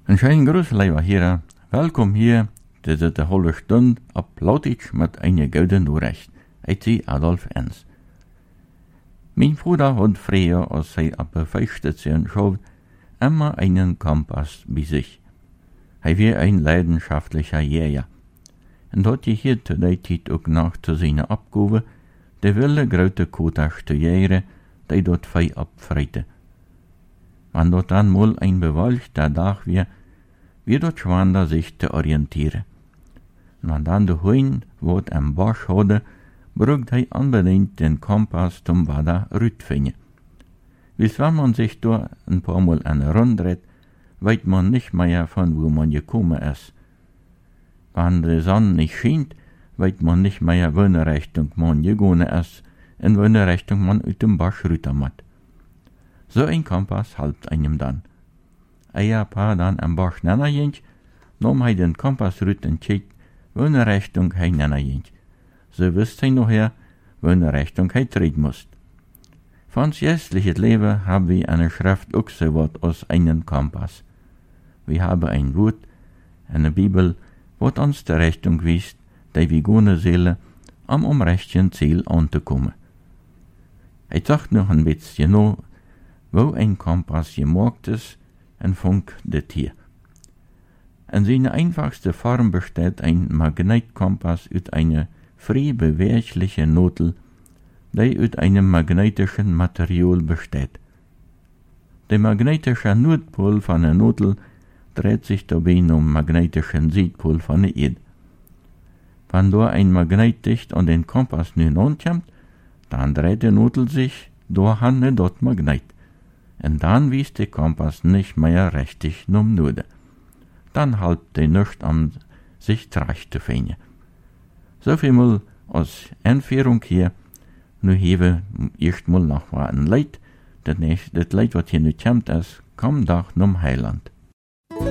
Een schönen Gruß, lieber Hörer. Welkom hier. Dit is de halve Stunde op Plautitsch met een gouden Nachricht. Ik zie Adolf Enns. Mijn Bruder had früher, als hij op de Feichtstation schaut, immer einen Kompass bei sich. Hij war ein leidenschaftlicher Jäger. En dat je hier te die tijd ook nog te zijn opgaven, de wilde grote koeters te jaren, die dort vee opvreten. Wanneer dat dan mal een bewolkter dag weer dort schwander zich te oriënteren. En wanneer dan de hoen wat am Bosch hadden, brugt hij unbedingt den Kompass zum Wader rütvinden. Bis wenn man sich da ein paar Mal an der Rund dreht, weiß man nicht mehr, von wo man gekommen ist. Wenn die Sonne nicht scheint, weiß man nicht mehr, welche Richtung man gegangen ist, in welche Richtung man aus dem Bosch rüten muss. So ein Kompass hilft einem dann. Ein paar dann am Bosch näher ging, nahm hij den Kompass rüt und checkt, welche Richtung hij näher ging. So wüsste hij nachher, welche Richtung hij treten muss. Vons jästliches Leben haben wir eine Schrift auch so wat aus einem Kompass. Wir haben ein Wort, eine Bibel, wat uns die Richtung weist, die wir gehen sollen, um rechten Ziel anzukommen. Ich sagt noch ein bisschen noch, wo ein Kompass gemacht ist, und funk das hier. In seiner einfachsten Form besteht ein Magnetkompass aus einer frei beweglichen Nadel, die aus einem magnetischen Material besteht. Der magnetische Nordpol von der Nadel dreht sich dabei um magnetischen Südpol von der Erde. Wenn da ein Magnet dicht an den Kompass nun ankommt, dann dreht der Nadel sich dahin dort Magnet. Und dann wies der Kompass nicht mehr richtig um Norden. Dann halt der nicht sich zurecht zu finden. So viel mal als Einführung hier. Nu hebben we eerst mal noch wat een leid. Dat Leid wat hier nu komt is, kom dag nom Heiland.